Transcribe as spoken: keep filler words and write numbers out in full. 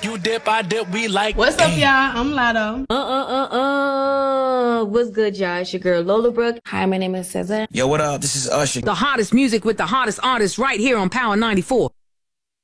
You dip, I dip, we like. What's up, y'all? I'm Lotto. Uh uh uh uh. What's good, y'all? It's your girl Lola Brooke. Hi, my name is Cesar. Yo, what up? This is Usher. The hottest music with the hottest artists right here on Power ninety-four.